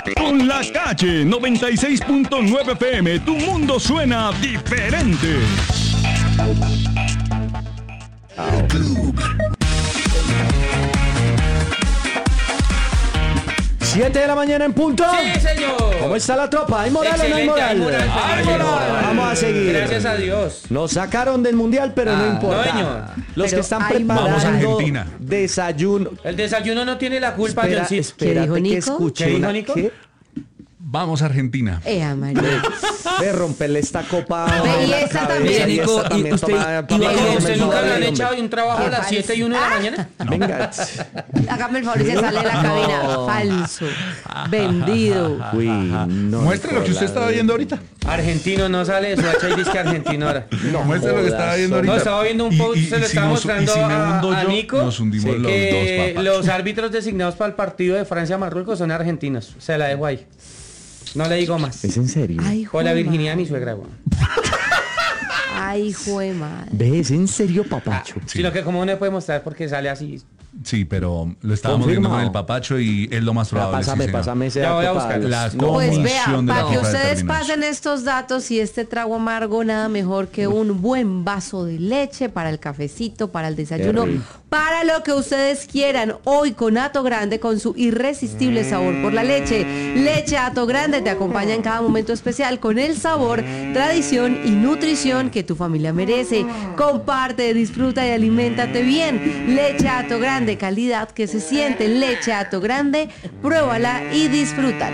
Con La Calle 96.9 FM, tu mundo suena diferente. 7 de la mañana en punto. Sí, señor. ¿Cómo está la tropa? ¿Hay moral o no hay moral? Hay moral. Vamos a seguir. Gracias a Dios. Nos sacaron del mundial, pero no importa. no, señor. Los Pero que están hay preparando Vamos a Argentina. desayuno. El desayuno no tiene la culpa, Johncito. Espérate dijo que Nico? escuché ¿Qué dijo una- Nico? ¿Qué? Vamos a Argentina. María. De romperle esta copa. Ve, y a la esta cabeza, también. y esta Nico, y también, usted- toma, y papá, Nico, no me ¿Usted nunca joda, le han hombre. echado un trabajo a Qué las 7 y 1 de la mañana? Venga. Hágame el favor y se sale de la cabina. Falso. Vendido. Uy, no. Muestre lo que usted estaba viendo ahorita. Argentino no sale de su hacha y dice que argentino ahora. No, muestre lo que estaba viendo ahorita. No, estaba viendo un post, se lo estaba mostrando si me hundo a yo, Nico. nos hundimos los que dos, los árbitros designados para el partido de Francia-Marruecos son argentinos. Se la dejo ahí. No le digo más. ¿Es en serio? Ay, Con la jue virginidad de mi madre. suegra, güey. Ay, jue madre. ¿Ves? ¿En serio, papacho? Sino que como no le puede mostrar porque sale así. Sí, pero lo estábamos viendo con el papacho y es lo más probable. Pásame, sí, señor. pásame ese Ya voy a dato buscar. para- La Pues vea, convulsión de la para que FIFA ustedes determinó eso. pasen estos datos y este trago amargo, nada mejor que un buen vaso de leche para el cafecito, para el desayuno, Qué rico. para lo que ustedes quieran. Hoy con Ato Grande, con su irresistible sabor por la leche. Leche Ato Grande te acompaña en cada momento especial con el sabor, tradición y nutrición que tu familia merece. Comparte, disfruta y aliméntate bien. Leche Ato Grande, calidad que se siente. Leche Ato Grande, pruébala y disfrútala.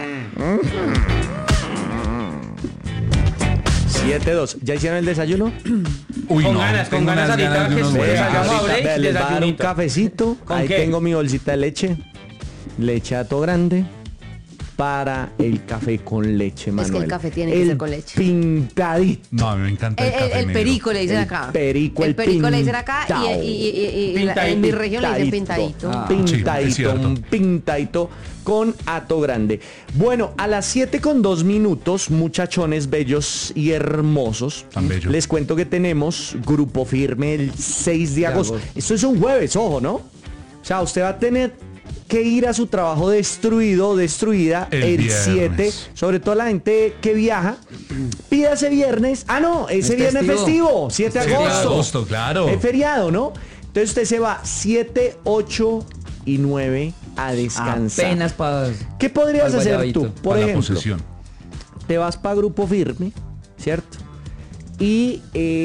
7-2. ¿Ya hicieron el desayuno? Uy, Con no, ganas, tengo con ganas unas ahorita de que unos se huevos. salga. Hagamos break, Vea, les va a dar un desayunito. cafecito. ¿Con Ahí qué? tengo mi bolsita de leche. Leche Ato Grande para el café con leche, Manuel. que el café tiene que ser con leche. Pintadito. No, a mí me encanta el café El negro. perico le dicen El acá. perico, el perico le dicen acá pintao. y en mi región le dicen pintadito. Pintadito, Sí, es cierto. un pintadito con Ato Grande. Bueno, a las 7:02, muchachones bellos y hermosos, Tan bellos. les cuento que tenemos Grupo Firme el 6 de agosto. Esto es un jueves, ojo, ¿no? O sea, usted va a tener que ir a su trabajo destruido o destruida El el viernes. 7, sobre todo la gente que viaja. Pida ese viernes. Ah, no, ese Es viernes festivo. festivo, 7 de 7 de agosto. agosto, claro. Es feriado, ¿no? Entonces usted se va 7, 8 y 9 a descansar. Apenas para... ¿Qué podrías al hacer guayabito. tú? Por Para la ejemplo, posesión. te vas para Grupo Firme, ¿cierto? Y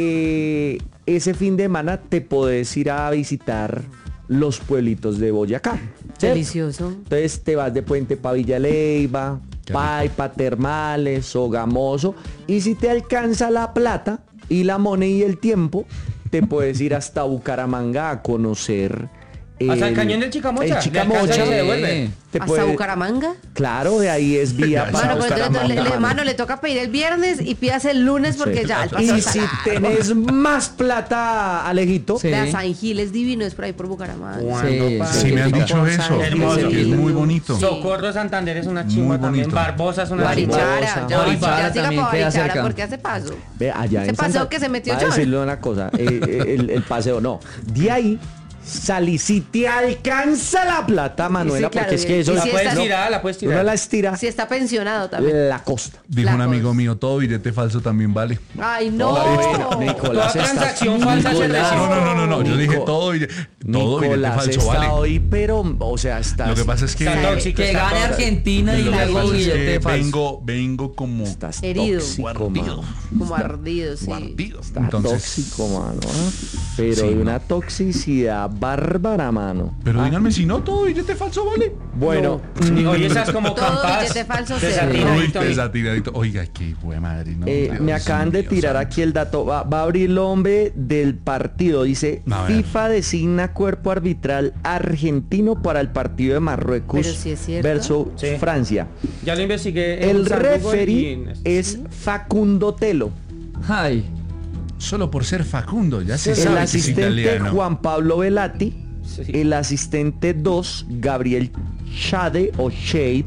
ese fin de semana te podés ir a visitar los pueblitos de Boyacá. ¿cierto? Delicioso. Entonces te vas de Puente pa' Villa Leyva, Qué Paipa, Termales, Sogamoso. Y si te alcanza la plata y la moneda y el tiempo, te puedes ir hasta Bucaramanga a conocer Hasta el cañón del Chicamocha. El Le Chicamocha. alcanza y se devuelve. Te ¿Hasta puede- Bucaramanga? Claro, de ahí es vía Mano, para Mano, pero entonces Bucaramanga, mano, le toca pedir el viernes y pidas el lunes porque Sí. ya el paseo Y está si largo. tenés más plata, Alejito, Sí. Vea, San Gil es divino, es por ahí por Bucaramanga. Sí, me han dicho Hermoso. eso. Hermoso. Que es muy bonito. Socorro Santander es una Muy chimba también. bonito. Barbosa es una chimba. Barichara, ya Barichara siga también para queda Barichara cerca. porque hace paso. ve allá Ese en paseo Santa- que se metió Va a John. decirle una cosa, el paseo no. De ahí salí, si te alcanza la plata, Manuela, Sí, claro, porque es que eso y La si puedes está- tirar, la puedes uno tirar. la estira Si está pensionado también. la costa. Dijo La un amigo cosa. mío, todo billete falso también vale. Ay, no. Nicolás, Toda estás- transacción falsa se Nicolás, recibe. No. Yo dije todo billete Nicolás falso está vale. hoy, pero, o sea, está Lo que pasa es que Está tóxico, Que está gane tóxico. Argentina y lo que luego pasa es billete que falso. vengo como estás Herido. tóxico, Ardido. mano. Como ardido, sí. guardido. Está Entonces, tóxico, mano. ¿ah? Pero Sí, de no. una toxicidad bárbara, mano. pero Ah, díganme si no, todo billete falso vale. Bueno, Y hoy esas como Todo campas. billete falso se Desatinadito. Uy, desatiradito. Oiga, qué buena madre. No, Dios me acaban de mío, tirar santo. aquí el dato. Va a abrir el hombre del partido. Dice, A ver. FIFA designa cuerpo arbitral argentino para el partido de Marruecos Pero sí es cierto. versus Sí. Francia. Ya lo investigué. en El San Google y referee en- es Facundo Telo. Ay, Solo por ser Facundo, ya se El sabe que es asistente italiano. Juan Pablo Velati. Sí. El asistente 2, Gabriel Shade o Shade.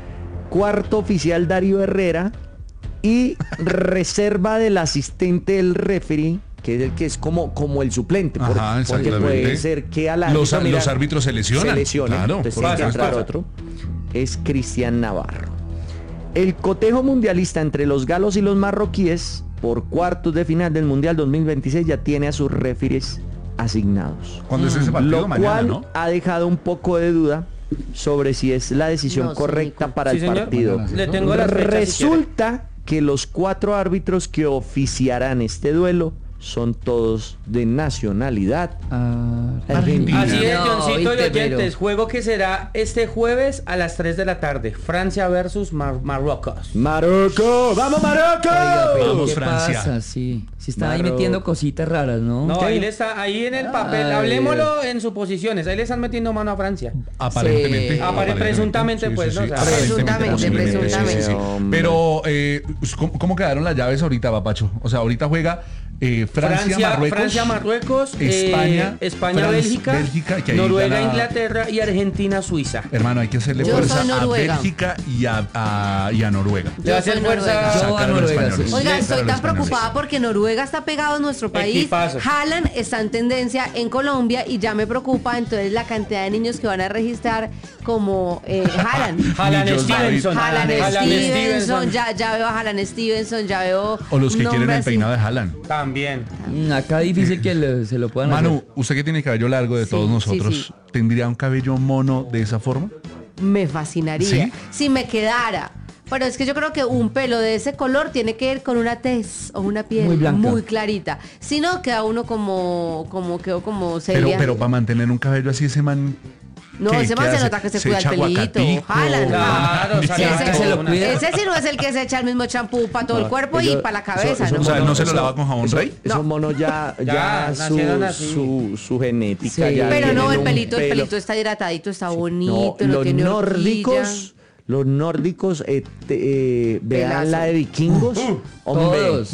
Cuarto oficial, Darío Herrera. Y reserva del asistente del referee, que es el que es como el suplente. Ajá, porque exactamente. puede ser que al árbitro, los mira, árbitros se lesionan. se lesionen, Claro, entonces por tiene que supuesto. entrar otro. Es Cristian Navarro. El cotejo mundialista entre los galos y los marroquíes por cuartos de final del Mundial 2026 ya tiene a sus referees asignados. ¿Cuándo es ese partido? Lo Mañana, cual ¿no? ha dejado un poco de duda sobre si es la decisión No, sí, correcta Nico. para Sí, el señor. partido. Mañana, Le tengo las fechas, si quiere. Resulta que los 4 árbitros que oficiarán este duelo son todos de nacionalidad argentina. Así es, No, Johncito y viste, oyentes. Juego que será este jueves a las 3 de la tarde. Francia versus Marruecos. ¡Marocco! ¡Vamos, Marocco! Oiga, pero Vamos, ¿qué Francia. pasa? Sí, sí están ahí Marro- metiendo cositas raras, ¿no? No, ahí le está, ahí en el papel. Ay. Hablemoslo en suposiciones. Ahí le están metiendo mano a Francia. Aparentemente. Sí. Presuntamente, pues, ¿no? O sea, Presuntamente, posiblemente, presuntamente. Hombre. Pero, ¿cómo quedaron las llaves ahorita, Papacho? O sea, ahorita juega Francia, Marruecos, España, Bélgica, que ahí Noruega, gana- Inglaterra y Argentina, Suiza. Hermano, hay que hacerle Yo fuerza soy a Noruega. Bélgica y a Noruega. Le va a hacer soy fuerza. Noruega. Yo Sacar a a los Noruega, españoles. sí. Oiga, Sacar a estoy los tan españoles. preocupada porque Noruega está pegado en nuestro país. Equipazo. Haaland está en tendencia en Colombia y ya me preocupa entonces la cantidad de niños que van a registrar como Haaland. Haaland Millos Stevenson. Haaland Haaland Stevenson, ya veo a Haaland Stevenson, ya veo O los que quieren nombre el así. peinado de Haaland. También. Acá difícil que se lo puedan Manu, hacer. usted que tiene cabello largo de Sí, todos sí, nosotros, sí. ¿tendría un cabello mono de esa forma? Me fascinaría ¿Sí? si me quedara. Pero es que yo creo que un pelo de ese color tiene que ir con una tez o una piel Muy blanca. muy clarita. Si no, queda uno quedó como seria. Pero para mantener un cabello así, ese man... No, ¿qué? ese ¿Qué man se hace? nota que se cuida el echa pelito. aguacatico. Haaland. Claro, Sí, saca ese, se lo una- cuida. ese sí no es el que se echa el mismo champú para todo el cuerpo y ellos- para la cabeza, eso- ¿no? O sea, ¿no se lo Eso- lava con jabón eso- rey? Esos No. monos ya Ya, nacieron así. su genética Sí. ya Pero no, tienen el un pelito pelo. está hidratadito, está No, bonito, no los tiene nórdicos, vean Pelazo. la de vikingos, hombre, Todos.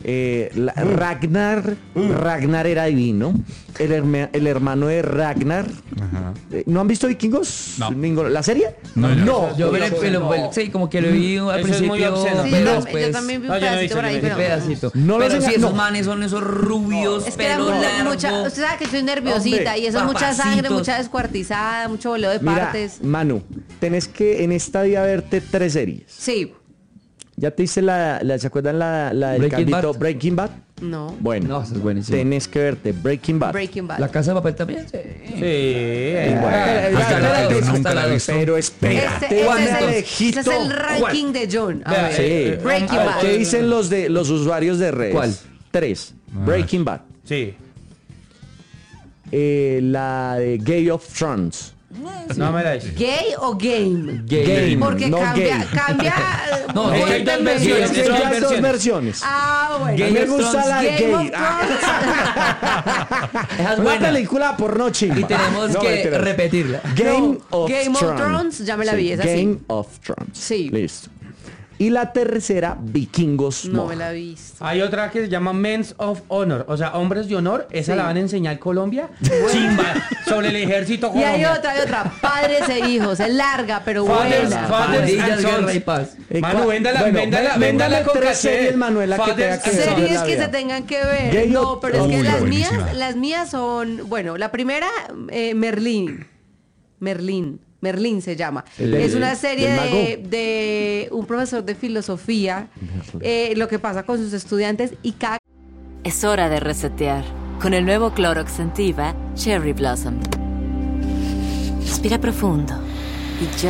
Ragnar era divino, el hermano de Ragnar. Ajá. ¿No han visto vikingos? No. ¿La serie? No, yo no. Yo No. sí, como que lo vi al Eso es muy principio, obsceno. Sí, pero yo después también vi No, un yo no he pedacito visto, por ahí, yo no he un pero... pedacito. No los pero sí, enga- esos no. manes son esos rubios, Es que era pelo largo. mucha, usted sabe que soy nerviosita Hombre, y eso es mucha sangre, papacitos. mucha descuartizada, mucho voleo de Mira, partes. Manu, tenés que en esta vida verte 3 series. Sí, ¿Ya te hice ¿se acuerdan la del Breaking caldito Bad. Breaking Bad? no. Bueno, No, eso es buenísimo. tenés que verte Breaking Bad. Breaking Bad. La Casa de Papel también. Sí. Sí. Hasta la yo dos, nunca hasta la la he dos. visto. Pero espérate, Ese es Juanito. ese es el ranking de John. A Vea, ver, Sí. Breaking A ver, Bad. ¿qué dicen los usuarios de redes? ¿Cuál? 3. Breaking Bad. Sí. La de Game of Thrones. No me la dice. ¿Gay o game? Gay. Porque no cambia, gay. cambia. No, es que hay dos fuertemente. versiones, Es que son ya hay dos versiones. versiones. Ah, bueno. A mí Game me of gusta Thrones, la de Game of gay. Esa es Una buena. película porno chimba. Y tenemos No, que mentira. repetirla. Game No, of Game of Thrones. Thrones, ya me la Sí, vi, es así. Game of Thrones. Sí. Listo. Y la tercera, Vikingos. No Moja. me la he visto. Hay otra que se llama Men's of Honor, o sea, hombres de honor. Esa Sí. la van a enseñar Colombia. Chimba. Sobre el ejército Y hay colombiano. otra. Padres e hijos. Es larga, pero Fathers, buena. fathers. Pandillas, and Sons. guerra y paz. Manu, véndala, Bueno, véndala, véndale véndala con 3 caché. series, Manuela, que tenga Fathers que and ver. Sons. Series la que vea. se tengan que ver. Game No, of- pero es que Uy, buenísima. las mías son, bueno, la primera, Merlín se llama. Es una serie del mago. de un profesor de filosofía, lo que pasa con sus estudiantes y cada Es hora de resetear. Con el nuevo Clorox Sentiva Cherry Blossom. Respira profundo y